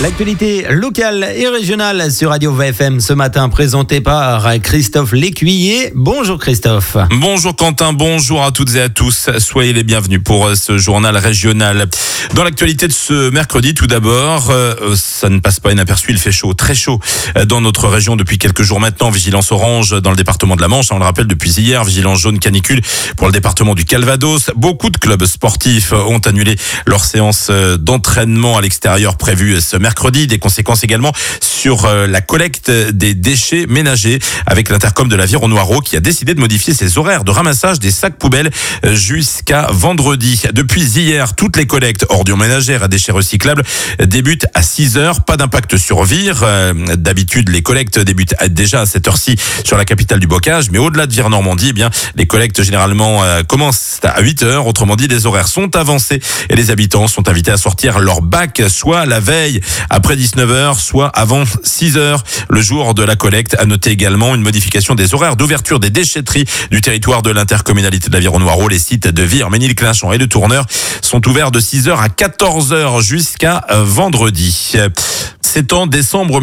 L'actualité locale et régionale sur Radio VFM ce matin, présentée par Christophe Lécuyer. Bonjour Christophe. Bonjour Quentin, bonjour à toutes et à tous. Soyez les bienvenus pour ce journal régional. Dans l'actualité de ce mercredi, tout d'abord, ça ne passe pas inaperçu, il fait chaud, très chaud dans notre région depuis quelques jours maintenant. Vigilance orange dans le département de la Manche, on le rappelle depuis hier, vigilance jaune canicule pour le département du Calvados. Beaucoup de clubs sportifs ont annulé leur séance d'entraînement à l'extérieur prévue ce mercredi. Des conséquences également sur la collecte des déchets ménagers avec l'Intercom de l'Aviron-Noireau qui a décidé de modifier ses horaires de ramassage des sacs poubelles jusqu'à vendredi. Depuis hier, toutes les collectes ordures ménagères à déchets recyclables débutent à 6h. Pas d'impact sur Vire. D'habitude, les collectes débutent déjà à cette heure-ci sur la capitale du bocage, mais au-delà de Vire-Normandie, eh bien, les collectes généralement commencent à 8h. Autrement dit, les horaires sont avancés et les habitants sont invités à sortir leur bac soit la veille après 19h, soit avant 6h, le jour de la collecte. À noter également une modification des horaires d'ouverture des déchetteries du territoire de l'intercommunalité de l'Aviron-Noireau. Les sites de Vire, Ménil-Clinchamp et de Tourneur sont ouverts de 6h à 14h jusqu'à vendredi. C'est en décembre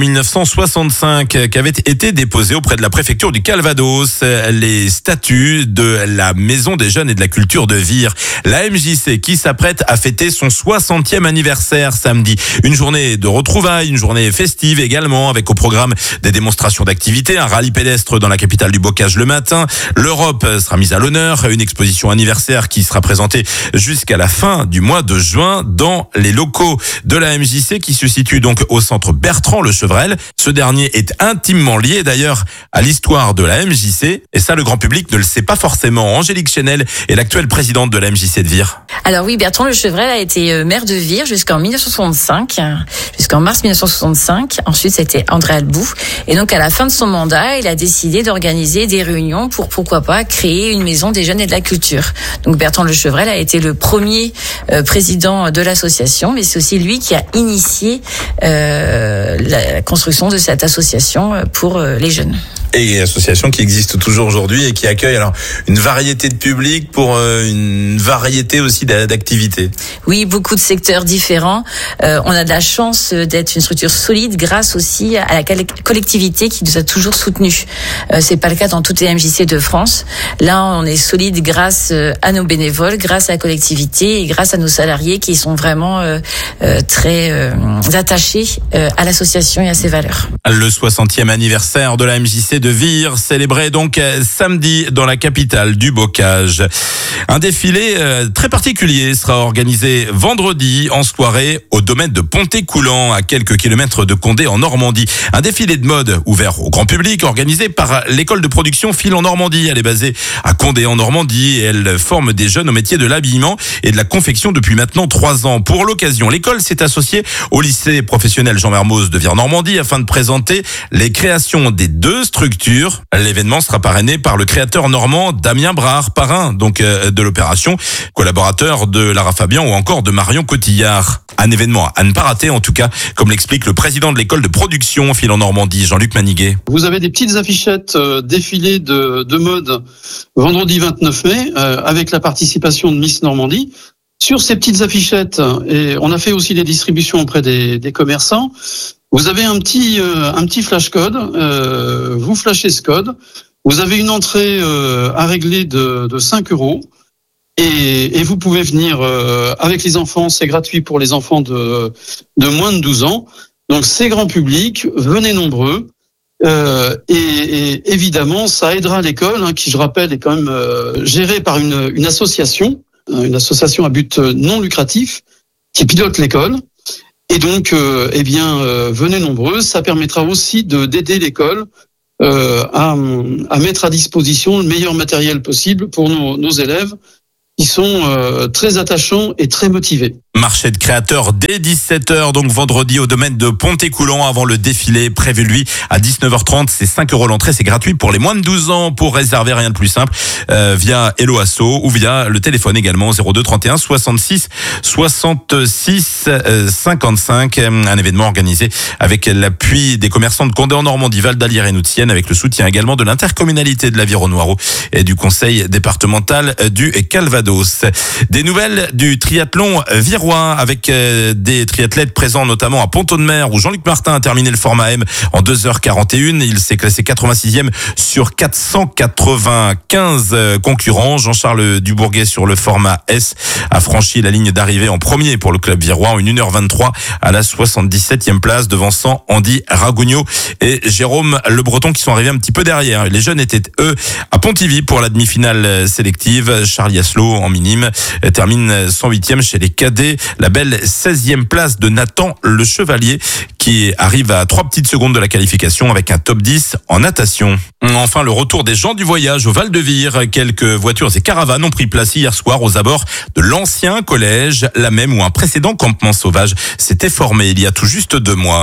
1965 qu'avaient été déposés auprès de la préfecture du Calvados les statuts de la Maison des Jeunes et de la Culture de Vire. La MJC qui s'apprête à fêter son 60e anniversaire samedi. Une journée de retrouvailles, une journée festive également avec au programme des démonstrations d'activités, un rallye pédestre dans la capitale du bocage le matin. L'Europe sera mise à l'honneur, une exposition anniversaire qui sera présentée jusqu'à la fin du mois de juin dans les locaux de la MJC qui se situe donc au centre Bertrand Le Chevrel. Ce dernier est intimement lié d'ailleurs à l'histoire de la MJC et ça le grand public ne le sait pas forcément. Angélique Chenel est l'actuelle présidente de la MJC de Vire. Alors oui, Bertrand Le Chevrel a été maire de Vire jusqu'en 1965, jusqu'en mars 1965. Ensuite, c'était André Albou. Et donc, à la fin de son mandat, il a décidé d'organiser des réunions pour, pourquoi pas, créer une maison des jeunes et de la culture. Donc, Bertrand Le Chevrel a été le premier président de l'association, mais c'est aussi lui qui a initié la construction de cette association pour les jeunes. Et une association qui existe toujours aujourd'hui et qui accueille alors une variété de publics pour une variété aussi d'activités. Oui, beaucoup de secteurs différents. On a de la chance d'être une structure solide grâce aussi à la collectivité qui nous a toujours soutenus. C'est pas le cas dans toutes les MJC de France. Là, on est solide grâce à nos bénévoles, grâce à la collectivité et grâce à nos salariés qui sont vraiment très attachés à l'association et à ses valeurs. Le 60e anniversaire de la MJC de Vire, célébré donc samedi dans la capitale du bocage. Un défilé très particulier sera organisé vendredi en soirée au domaine de Pontécoulant, à quelques kilomètres de Condé en Normandie. Un défilé de mode ouvert au grand public organisé par l'école de production Fil en Normandie. Elle est basée à Condé en Normandie et elle forme des jeunes au métier de l'habillement et de la confection depuis maintenant 3 ans. Pour l'occasion, l'école s'est associée au lycée professionnel Jean Mermoz de Vire Normandie afin de présenter les créations des 2 structures. L'événement sera parrainé par le créateur normand Damien Brard, parrain donc de l'opération, collaborateur de Lara Fabian ou encore de Marion Cotillard. Un événement à ne pas rater en tout cas, comme l'explique le président de l'école de production Fil en Normandie, Jean-Luc Maniguet. Vous avez des petites affichettes défilées de mode vendredi 29 mai avec la participation de Miss Normandie. Sur ces petites affichettes, et on a fait aussi des distributions auprès des commerçants, vous avez un petit flash code, vous flashez ce code, vous avez une entrée à régler de 5 € et vous pouvez venir avec les enfants, c'est gratuit pour les enfants de moins de 12 ans, donc c'est grand public, venez nombreux. Et évidemment, ça aidera l'école, qui je rappelle est quand même gérée par une association à but non lucratif qui pilote l'école. Et donc, venez nombreux. Ça permettra aussi d'aider l'école à mettre à disposition le meilleur matériel possible pour nos élèves qui sont très attachants et très motivés. Marché de créateurs dès 17h, donc vendredi au domaine de Pontécoulant avant le défilé prévu lui à 19h30. C'est 5 € l'entrée, c'est gratuit pour les moins de 12 ans. Pour réserver, rien de plus simple, via Hello Asso ou via le téléphone également 02 31 66 66 55. Un événement organisé avec l'appui des commerçants de Condé en Normandie, Val d'Alière et Noutienne, avec le soutien également de l'intercommunalité de l'Aviron-Noireau et du conseil départemental du Calvados. Calvados. Des nouvelles du triathlon virois avec des triathlètes présents notamment à Pont-de-Mer où Jean-Luc Martin a terminé le format M en 2h41. Il s'est classé 86e sur 495 concurrents. Jean-Charles Dubourguet sur le format S a franchi la ligne d'arrivée en premier pour le club virois en 1h23 à la 77e place, devançant Andy Ragougno et Jérôme Le Breton qui sont arrivés un petit peu derrière. Les jeunes étaient eux à Pontivy pour la demi-finale sélective. Charlie Asselot en minime termine 108e chez les cadets. La belle 16e place de Nathan Le Chevalier qui arrive à 3 petites secondes de la qualification avec un top 10 en natation. Enfin, le retour des gens du voyage au Val-de-Vire. Quelques voitures et caravanes ont pris place hier soir aux abords de l'ancien collège, là même où un précédent campement sauvage s'était formé il y a tout juste 2 mois.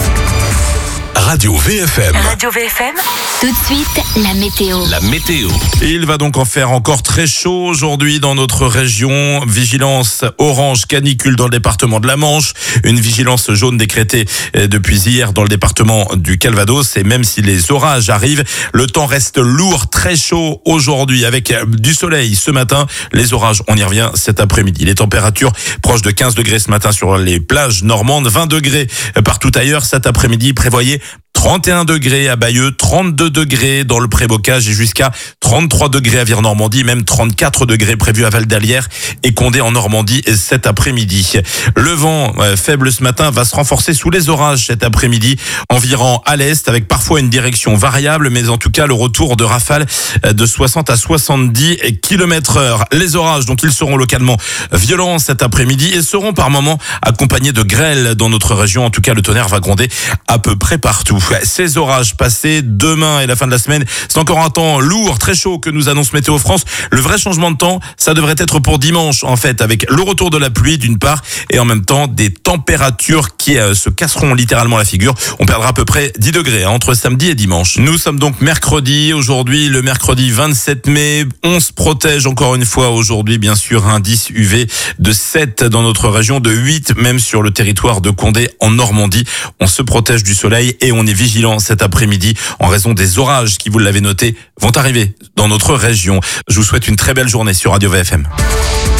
Radio VFM. Radio VFM. Tout de suite, la météo. La météo. Il va donc en faire encore très chaud aujourd'hui dans notre région. Vigilance orange canicule dans le département de la Manche. Une vigilance jaune décrétée depuis hier dans le département du Calvados. Et même si les orages arrivent, le temps reste lourd, très chaud aujourd'hui avec du soleil ce matin. Les orages, on y revient cet après-midi. Les températures proches de 15 degrés ce matin sur les plages normandes, 20 degrés partout ailleurs. Cet après-midi, prévoyez 31 degrés à Bayeux, 32 degrés dans le Prébocage et jusqu'à 33 degrés à Vire-Normandie, même 34 degrés prévus à Val-d'Alière et Condé en Normandie cet après-midi. Le vent faible ce matin va se renforcer sous les orages cet après-midi, environ à l'est avec parfois une direction variable, mais en tout cas le retour de rafales de 60 à 70 km/h. Les orages, donc ils seront localement violents cet après-midi et seront par moments accompagnés de grêle dans notre région. En tout cas, le tonnerre va gronder à peu près partout. Ces orages passés demain et la fin de la semaine, c'est encore un temps lourd, très chaud que nous annonce Météo France. Le vrai changement de temps, ça devrait être pour dimanche en fait, avec le retour de la pluie d'une part et en même temps des températures qui se casseront littéralement la figure. On perdra à peu près 10 degrés entre samedi et dimanche. Nous sommes donc mercredi, aujourd'hui le mercredi 27 mai. On se protège encore une fois aujourd'hui, bien sûr, indice UV de 7 dans notre région, de 8 même sur le territoire de Condé en Normandie. On se protège du soleil et on est vigilant cet après-midi en raison des orages qui, vous l'avez noté, vont arriver dans notre région. Je vous souhaite une très belle journée sur Radio VFM.